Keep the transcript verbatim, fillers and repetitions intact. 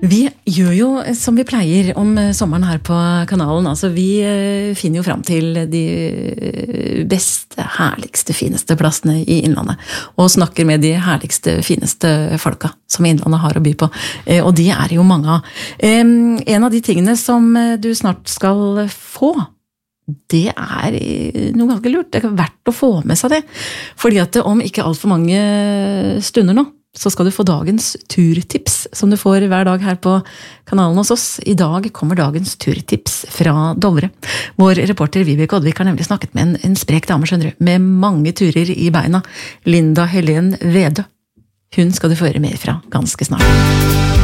Vi gjør jo som vi pleier om sommeren her på kanalen. Altså, vi finner jo frem til de beste, herligste, fineste plassene i Innlandet. Og snakker med de herligste, fineste folka som Innlandet har å by på. Og de er jo mange av. En av de tingene som du snart skal få, det er noe ganske lurt. Det er verdt å få med seg det. Fordi at om ikke alt for mange stunder nå, så skal du få dagens turtips, som du får hver dag her på kanalen hos oss. I dag kommer dagens turtips fra Dovre. Vår reporter Vibeke Oddvik har nemlig snakket med en, en sprek dame, skjønner du, med mange turer i beina. Linda Helen Vedø. Hun skal du få høre mer fra ganske snart.